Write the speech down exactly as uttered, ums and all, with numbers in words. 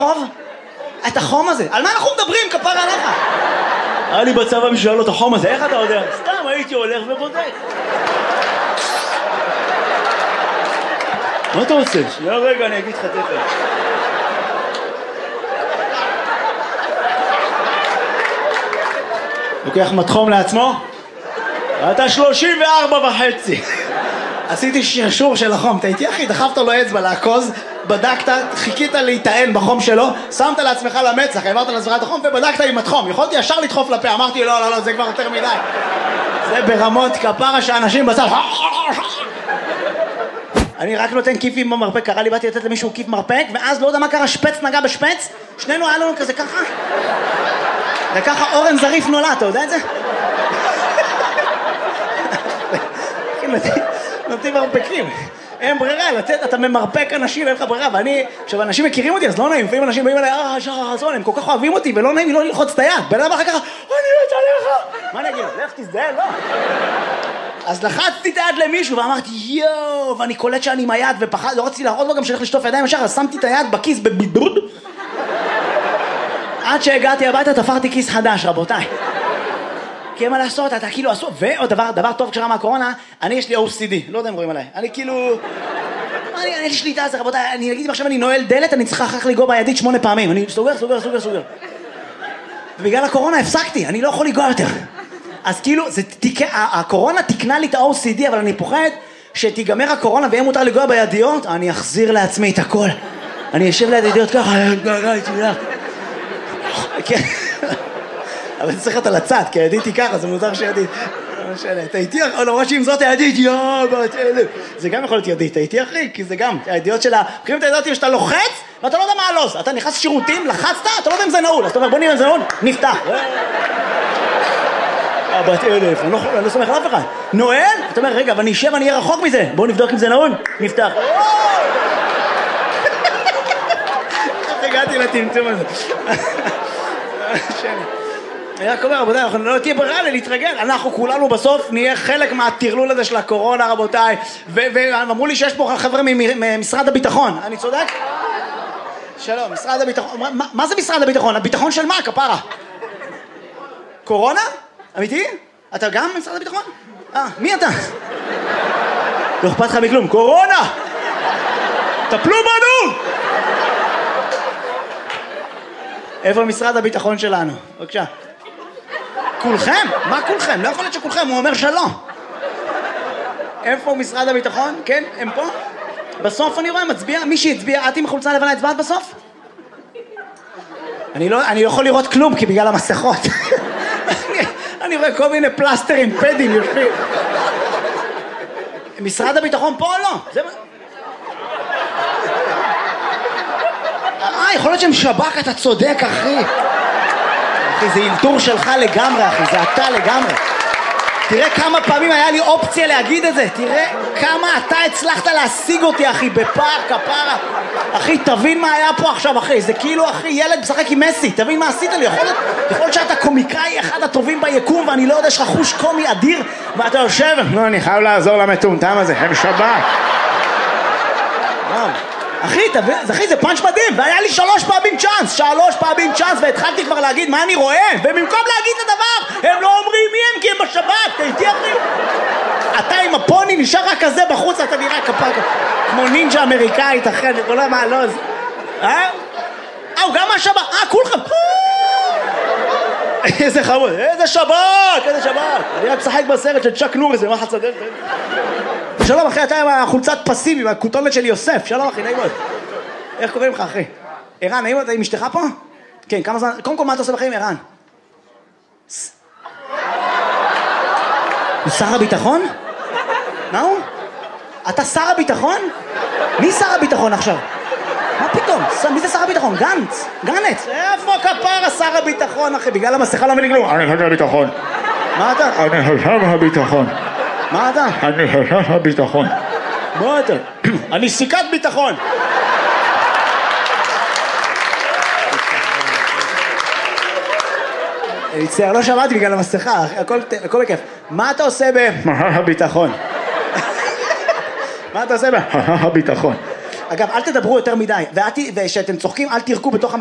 טוב? את החום הזה. על מה אנחנו מדברים, כפר עליך? היה לי בצבא משאל לו את החום הזה, איך אתה יודע? סתם הייתי הולך ובודק. מה אתה רוצה? שנייה רגע, אני אגיד לך תכף. לוקח מתחום לעצמו? אתה שלושים וארבע וחצי. עשיתי שרשור של החום, אתה איתי אחי, דחפת לו אצבע לעקוז, בדקת, חיכית להיטען בחום שלו, שמת לעצמך למצח, העברת לעצמך את החום ובדקת עם התחום, יכולתי ישר לדחוף לפה, אמרתי לא, לא, לא, זה כבר יותר מדי. זה ברמות כפרה שאנשים בצד. אני רק נותן כיפים במרפק, קרה לי, באתי לתת למישהו כיף מרפק, ואז לא יודע מה קרה, שפץ נגע בשפץ, שנינו היה לנו כזה ככה, וככה אורן זריף נולד, אתה יודע את זה? נותנים מרפקים, אין ברירה, לתת, אתה ממרפק אנשים, אין לך ברירה, ואני, עכשיו אנשים מכירים אותי, אז לא נעים, לפעמים אנשים באים אליי, אה, שחר חסון, הם כל כך אוהבים אותי, ולא נעים לי לא ללחוץ את היד, בן אדם אחר ככה, אני מת עליך, מה אני אגיד? לך תזדהה, לא. אז לחצתי את היד למישהו, ואמרתי, יואו, ואני קולט שאני עם היד, ופחד, לא רציתי להראות לו גם שהולך לשטוף ידיים ישר, אז שמתי את היד בכיס בבידוד, עד שהגעתי הביתה, תפרתי כיס חדש, רבותיי. כי מה לעשות, אתה כאילו עשו, ועוד דבר, דבר טוב כשרה מהקורונה, אני יש לי או סי די, לא יודע אם רואים עליי, אני כאילו, אני, אני יש לי שליטה על זה, רבותיי, אני אגיד עכשיו אני נועל דלת, אני צריכה אחר לגוע בידית שמונה פעמים, אני סוגר, סוגר, סוגר, סוגר. ובגלל הקורונה הפסקתי, אני לא יכול לגוע יותר. אז כאילו, זה תיקה, הקורונה תקנה לי את ה-או סי די, אבל אני פוחד שתיגמר הקורונה ויהיה מותר לגוע בידיות, אני אחזיר לעצמי את הכל. אני אשב ליד ידיות ככה, כן. אבל צריך את על הצד, כי הידיתי ככה, זה מוזר שידית. לא משנה, אתה איתי, למרות שאם זאת הידית, יאה, בת אלף. זה גם יכול להיות ידית, אתה איתי אחי, כי זה גם, הידיעות שלה, בחירים את הידיעות שאתה לוחץ, ואתה לא יודע מה הלוז. אתה נכנס שירותים, לחצת, אתה לא יודע אם זה נעול. אז אתה אומר, בוא נראה אם זה נעול, נפתח. בת אלף, אני לא סומך על אף אחד. נועל, אתה אומר, רגע, אבל אני אשב, אני אהיה רחוק מזה. בוא נבדוק אם זה נעול, נפתח. איך הגעתי לטמטום הזה? אני רק אומר, רבותיי, אנחנו לא תהיה ברירה להתרגל, אנחנו כולנו בסוף נהיה חלק מהטרלול הזה של הקורונה, רבותיי, ואמרו לי שיש פה חבר'ה ממשרד הביטחון, אני צודק? שלום, משרד הביטחון, מה זה משרד הביטחון? הביטחון של מה, כפרה? קורונה? אמיתי? אתה גם ממשרד הביטחון? אה, מי אתה? לא אכפת לך מכלום, קורונה! טפלו בנו! איפה משרד הביטחון שלנו? בבקשה. כולכם? מה כולכם? לא יכול להיות שכולכם, הוא אומר שלא. איפה משרד הביטחון? כן, הם פה? בסוף אני רואה, מצביע, מי שהצביע, את עם חולצה לבנה הצבעת בסוף? אני לא, אני לא יכול לראות כלום, כי בגלל המסכות. אני, אני רואה כל מיני פלסטרים, פדים, יושבים. משרד הביטחון פה או לא? זה מה... אה, יכול להיות שהם שב"כ, אתה צודק, אחי. אחי, זה אילתור שלך לגמרי, אחי, זה אתה לגמרי. תראה כמה פעמים היה לי אופציה להגיד את זה, תראה כמה אתה הצלחת להשיג אותי, אחי, בפער, כפרה. אחי, תבין מה היה פה עכשיו, אחי, זה כאילו, אחי, ילד משחק עם מסי, תבין מה עשית לי, יכול להיות, יכול להיות שאתה קומיקאי אחד הטובים ביקום, ואני לא יודע, יש לך חוש קומי אדיר, ואתה יושב, לא, אני חייב לעזור למטומטם הזה, הם שב"כ. אחי, אחי, זה פאנץ' מדהים, והיה לי שלוש פעמים צ'אנס, שלוש פעמים צ'אנס, והתחלתי כבר להגיד מה אני רואה, ובמקום להגיד את הדבר, הם לא אומרים מי הם, כי הם בשבת, אתה איתי אחי? אתה עם הפוני נשאר רק כזה בחוץ, אתה נראה כפק, כמו נינג'ה אמריקאית, אחי, אני לא יודע מה, לא, זה... אה? אה, הוא גם מהשבת, אה, כולכם, איזה חמוד, איזה שבת, איזה שבת, אני רק משחק בסרט של צ'אק נורי, זה מה חצדל, שלום אחי, אתה עם החולצת פסים, עם הכותונת של יוסף, שלום אחי, נעים מאוד. איך קוראים לך אחי? ערן, נעים מאוד, אתה עם אשתך פה? כן, כמה זמן, קודם כל מה אתה עושה בחיים, ערן? הוא שר הביטחון? מה הוא? אתה שר הביטחון? מי שר הביטחון עכשיו? מה פתאום? מי זה שר הביטחון? גנץ? גנץ? איפה כפרה שר הביטחון אחי? בגלל המסכה לא מבין כלום. אני חושב הביטחון. מה אתה? אני חושב הביטחון. מה אתה? אני חושב הביטחון. מה אתה? אני סיכת ביטחון. אני מצטער, לא שמעתי בגלל המסכה, הכל בכיף. מה אתה עושה ב... הביטחון. מה אתה עושה ב... הביטחון. אגב, אל תדברו יותר מדי, וכשאתם צוחקים, אל תירקו בתוך